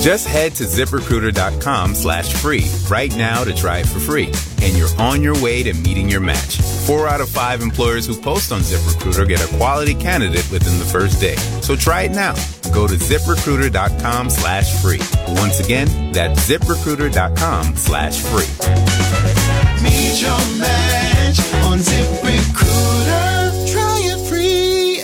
Just head to ZipRecruiter.com/free right now to try it for free. And you're on your way to meeting your match. 4 out of 5 employers who post on ZipRecruiter get a quality candidate within the first day. So try it now. Go to ZipRecruiter.com/free. Once again, that's ZipRecruiter.com/free. Meet your match on ZipRecruiter. Try it free.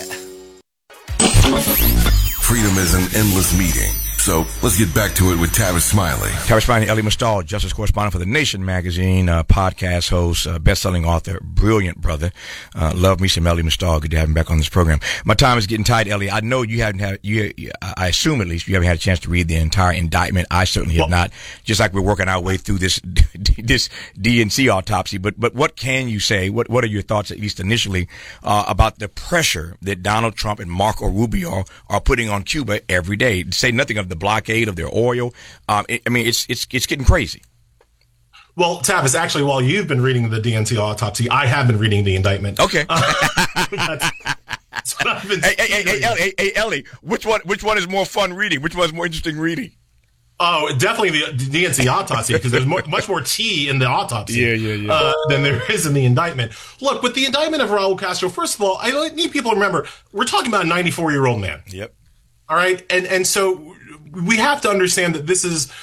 Freedom is an endless meeting. So let's get back to it with Tavis Smiley. Tavis Smiley, Elie Mystal, Justice correspondent for The Nation magazine, podcast host, best-selling author, brilliant brother. Love me some Elie Mystal. Good to have him back on this program. My time is getting tight, Elie. I know you haven't had, I assume at least you haven't had a chance to read the entire indictment. I certainly have not. Just like we're working our way through this DNC autopsy. But what can you say? What are your thoughts, at least initially, about the pressure that Donald Trump and Marco Rubio are putting on Cuba every day? To say nothing of the blockade of their oil. It's getting crazy. Well, Tavis, actually, while you've been reading the DNC autopsy, I have been reading the indictment. Okay. That's what I've been Hey, Elie, which one is more fun reading? Which one is more interesting reading? Oh, definitely the DNC autopsy, because there's much more tea in the autopsy than there is in the indictment. Look, with the indictment of Raul Castro, first of all, I need people to remember, we're talking about a 94-year-old man. Yep. All right, and so we have to understand that this is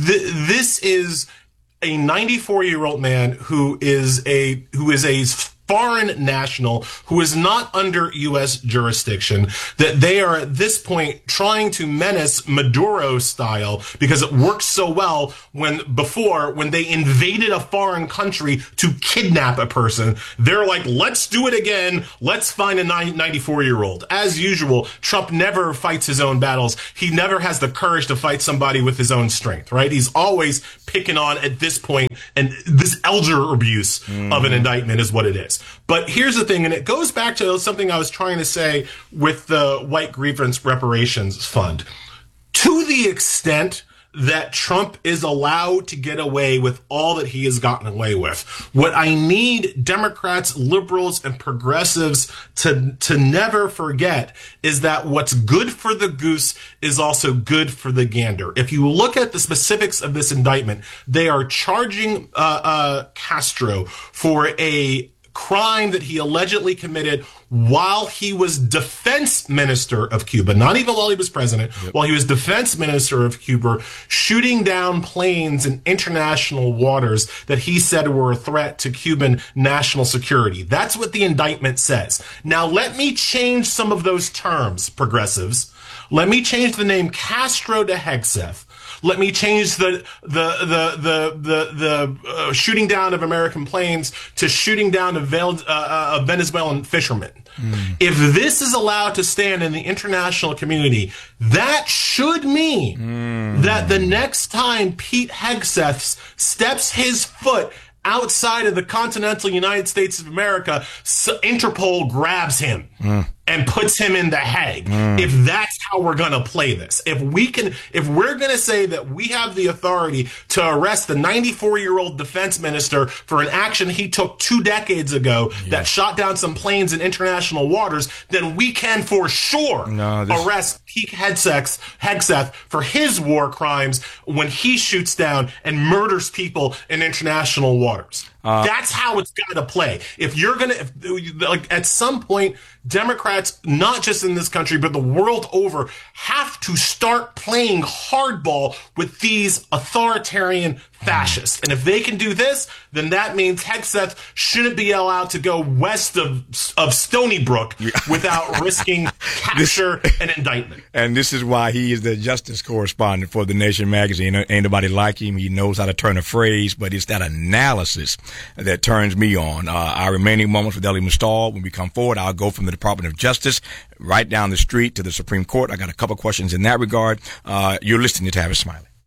a 94-year-old man who is a foreign national who is not under U.S. jurisdiction, that they are at this point trying to menace Maduro style because it worked so well when they invaded a foreign country to kidnap a person. They're like, let's do it again. Let's find a 94-year-old. As usual, Trump never fights his own battles. He never has the courage to fight somebody with his own strength, right? He's always picking on at this point, and this elder abuse of an indictment is what it is. But here's the thing, and it goes back to something I was trying to say with the White Grievance Reparations Fund. To the extent that Trump is allowed to get away with all that he has gotten away with, what I need Democrats, liberals, and progressives to never forget is that what's good for the goose is also good for the gander. If you look at the specifics of this indictment, they are charging Castro for a crime that he allegedly committed while he was defense minister of Cuba, not even while he was president, while he was defense minister of Cuba, shooting down planes in international waters that he said were a threat to Cuban national security. That's what the indictment says. Now, let me change some of those terms, progressives. Let me change the name Castro to Hegseth. Let me change the shooting down of American planes to shooting down of Venezuelan fishermen. If this is allowed to stand in the international community, that should mean that the next time Pete Hegseth steps his foot outside of the continental United States of America, Interpol grabs him and puts him in the Hague. If that's how we're going to play this, if we're going to say that we have the authority to arrest the 94-year-old defense minister for an action he took 2 decades ago that shot down some planes in international waters, then we can for sure arrest Pete Hegseth for his war crimes when he shoots down and murders people in international waters. That's how it's got to play. If you're going to, at some point, Democrats, not just in this country, but the world over, have to start playing hardball with these authoritarian fascists. And if they can do this, then that means Hegseth shouldn't be allowed to go west of Stony Brook without risking capture and indictment. And this is why he is the justice correspondent for The Nation magazine. Ain't nobody like him. He knows how to turn a phrase, but it's that analysis that turns me on. Our remaining moments with Elie Mystal, when we come forward, I'll go from the Department of Justice right down the street to the Supreme Court. I got a couple questions in that regard. You're listening to Tavis Smiley.